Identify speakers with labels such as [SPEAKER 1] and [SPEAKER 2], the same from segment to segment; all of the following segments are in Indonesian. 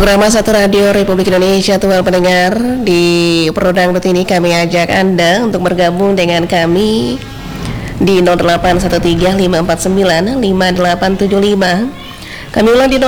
[SPEAKER 1] Program Satu Radio Republik Indonesia, tuan pendengar. Di program ini kami ajak Anda untuk bergabung dengan kami di 0813-549-5875. Kami ulang di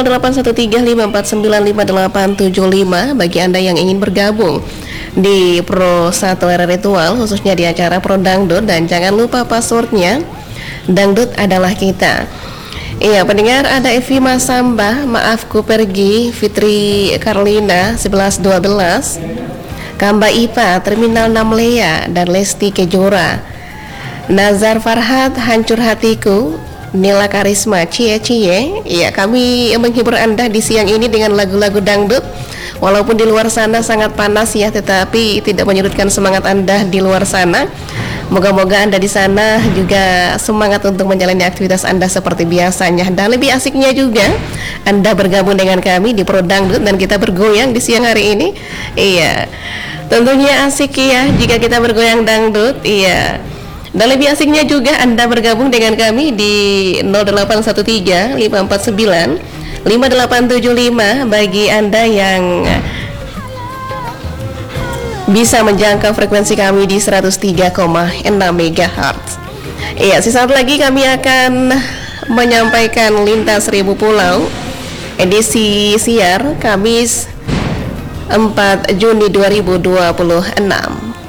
[SPEAKER 1] 0813-549-5875 bagi Anda yang ingin bergabung di Pro 1 Era Ritual, khususnya di acara Pro Dangdut. Dan jangan lupa passwordnya, Dangdut adalah kita. Iya pendengar, ada Evi Masamba, Maafku Pergi, Fitri Karlina 1112, Kamba Ipa, Terminal 6 Lea, dan Lesti Kejora, Nazar Farhat, Hancur Hatiku, Nila Karisma, Cie Cie. Iya, kami menghibur Anda di siang ini dengan lagu-lagu dangdut. Walaupun di luar sana sangat panas ya, tetapi tidak menyurutkan semangat Anda di luar sana. Moga-moga Anda di sana juga semangat untuk menjalani aktivitas Anda seperti biasanya. Dan lebih asiknya juga Anda bergabung dengan kami di Pro Dangdut dan kita bergoyang di siang hari ini. Iya, tentunya asik ya jika kita bergoyang dangdut. Iya. Dan lebih asiknya juga Anda bergabung dengan kami di 0813-549-5875 bagi Anda yang bisa menjangkau frekuensi kami di 103,6 MHz. Iya, sesaat lagi kami akan menyampaikan Lintas Seribu Pulau edisi siar Kamis 4 Juni 2026.